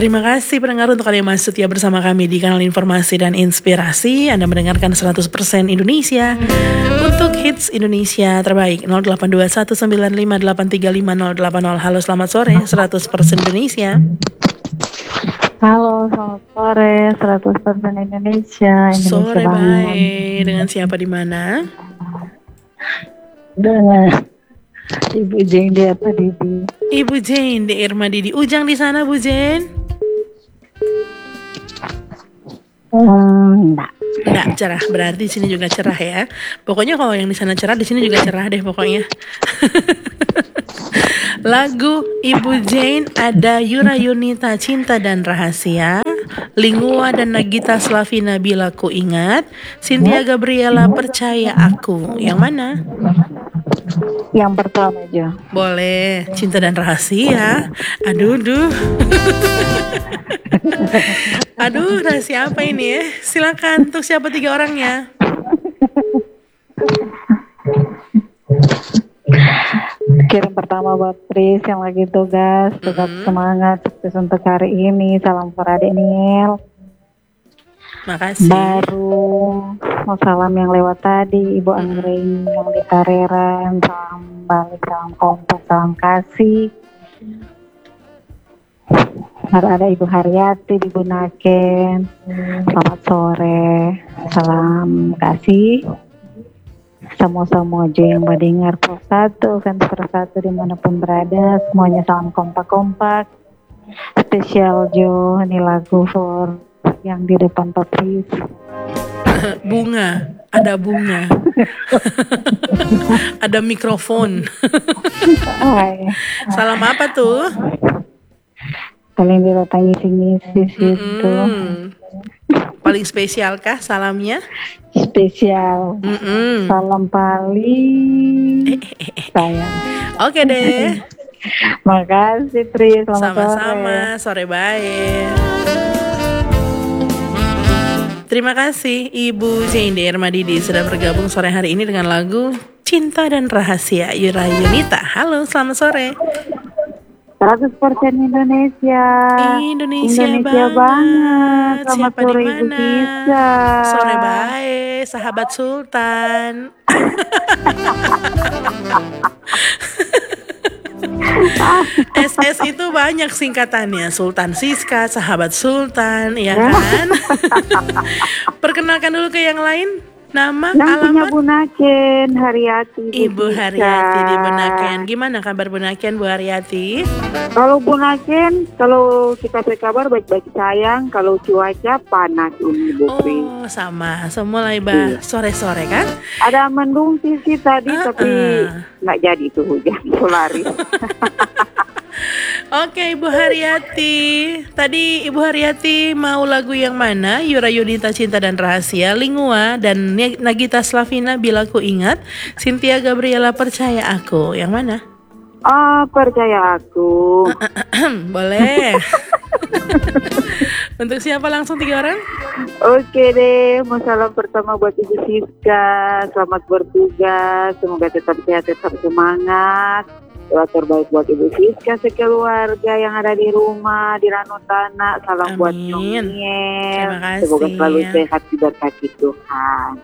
Terima kasih pendengar untuk kalian masuk setia bersama kami di kanal informasi dan inspirasi. Anda mendengarkan 100% Indonesia untuk hits Indonesia terbaik. 082195835080. Halo, selamat sore 100% Indonesia. Halo, selamat sore 100% Indonesia. Sore banget. baik. Dengan siapa di mana? Dengan Ibu Jane di apa Didi? Ibu Jane di Irma Didi. Ujang di sana, Bu Jane? Enggak. Cerah. Berarti di sini juga cerah ya. Pokoknya kalau yang di sana cerah, di sini juga cerah deh pokoknya. Lagu Ibu Jane ada Yura Yunita Cinta dan Rahasia, Lingua dan Nagita Slavina Bila Ku Ingat, Cynthia Gabriela Percaya Aku. Yang mana? Yang pertama aja. Boleh, Cinta dan Rahasia. Aduh. Aduh, rahasia apa ini ya? Silakan, untuk siapa 3 orangnya? Kirim pertama buat Pris yang lagi tugas, tetap semangat, sukses untuk hari ini. Salam for Daniel. Makasih. Baru mau salam yang lewat tadi, Ibu Anggreni yang di Tareran. Salam balik, salam kompak, salam kasih. Ada Ibu Haryati di Bunaken. Selamat sore, salam kasih. Semua aja yang mendengar persatu, fans persatu dimanapun berada, semuanya salam kompak-kompak. Spesial Jo, ini lagu for yang di depan Papris. Bunga, ada bunga. Ada mikrofon. Salam apa tuh? Kalian didatangi ngisi situ. Paling spesial kah salamnya? Spesial. Salam paling sayang. Oke deh. Makasih Tri, selamat sama-sama, sore baik. Terima kasih Ibu Jane di Irma Didi sudah bergabung sore hari ini dengan lagu Cinta dan Rahasia Yura Yunita. Halo, selamat sore. 100% Indonesia banget. Selamat Siapa sore di Ibu mana? Gisa. Sore baik, sahabat Sultan. SS itu banyak singkatannya, Sultan Siska, sahabat Sultan, ya kan? Perkenalkan dulu ke yang lain. Nama, alamat? Bunaken, Haryati. Ibu Haryati di Bunaken. Gimana kabar Bunaken, Bu Haryati? Kalau Bunaken, kalau kita berkabar baik-baik sayang. Kalau cuaca panas ini Bu Pri. Oh sama, mulai sore-sore kan? Ada mendung sih tadi, tapi nggak jadi tuh hujan, solaris. Oke Ibu Haryati, tadi Ibu Haryati mau lagu yang mana? Yura Yunita Cinta dan Rahasia, Lingua dan Nagita Slavina Bila Ku Ingat, Cynthia Gabriela Percaya Aku. Yang mana? Percaya aku. Boleh. Untuk siapa langsung 3 orang? Oke deh, mau salam pertama buat Ibu Siska. Selamat bertugas, semoga tetap sehat, tetap semangat. Doa terbaik buat Ibu Siska sekeluarga yang ada di rumah di Ranotana. Salam buat Nyongel. Terima kasih. Semoga selalu sehat diberkati Tuhan.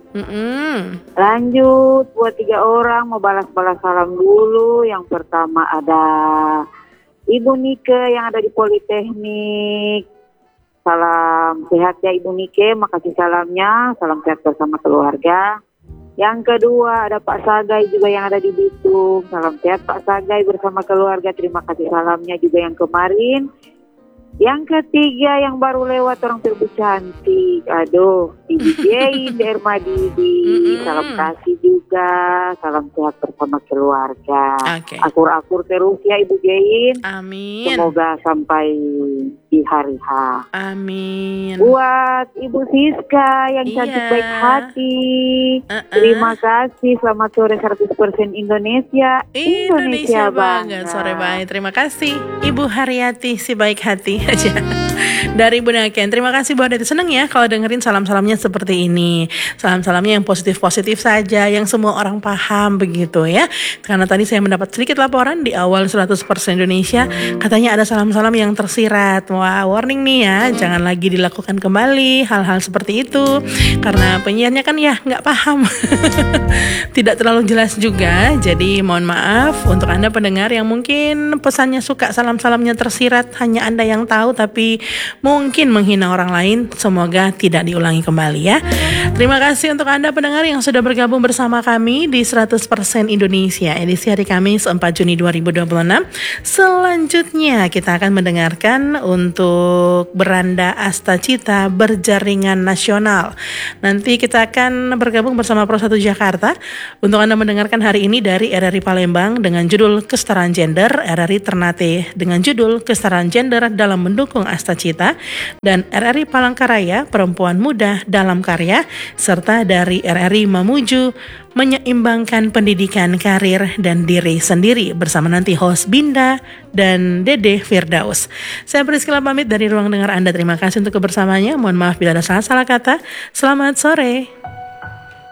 Lanjut buat 3 orang, mau balas-balas salam dulu. Yang pertama ada Ibu Nike yang ada di Politeknik. Salam sehat ya Ibu Nike, makasih salamnya. Salam sehat bersama keluarga. Yang kedua ada Pak Sagai juga yang ada di Bitung. Salam sehat Pak Sagai bersama keluarga. Terima kasih salamnya juga yang kemarin. Yang ketiga yang baru lewat orang terbu cantik. Aduh, Ibu Jane di Irma Didi. Salam kasih juga. Salam sehat bersama keluarga. Akur-akur terus ya Ibu Jane. Amin. Semoga sampai di hari H. Amin. Buat Ibu Siska yang cantik baik hati. Terima kasih. Selamat sore 100% Indonesia. Indonesia banget. Sore baik. Terima kasih Ibu Haryati si baik hati aja. Dari Bunda Ken. Terima kasih Bu Adati. Seneng ya kalau dengerin salam-salamnya seperti ini. Salam-salamnya yang positif-positif saja, yang semua orang paham begitu ya. Karena tadi saya mendapat sedikit laporan di awal 100% Indonesia, katanya ada salam-salam yang tersirat. Wah, warning nih ya, jangan lagi dilakukan kembali hal-hal seperti itu. Karena penyiarnya kan ya nggak paham. Tidak terlalu jelas juga. Jadi mohon maaf untuk Anda pendengar yang mungkin pesannya suka salam-salamnya tersirat, hanya Anda yang tahu tapi mungkin menghina orang lain. Semoga tidak diulangi kembali ya. Terima kasih untuk Anda pendengar yang sudah bergabung bersama kami di 100% Indonesia edisi hari Kamis 4 Juni 2026. Selanjutnya kita akan mendengarkan untuk Beranda Astacita Berjaringan Nasional. Nanti kita akan bergabung bersama Pro 1 Jakarta untuk Anda mendengarkan hari ini dari RRI Palembang dengan judul Kesetaraan Gender, RRI Ternate dengan judul Kesetaraan Gender dalam Mendukung Astacita, dan RRI Palangkaraya Perempuan Muda dalam Karya, serta dari RRI Mamuju Menyeimbangkan Pendidikan, Karir, dan Diri Sendiri bersama nanti host Binda dan Dede Firdaus. Saya Priscila pamit dari ruang dengar Anda. Terima kasih untuk kebersamaannya. Mohon maaf bila ada salah-salah kata. Selamat sore.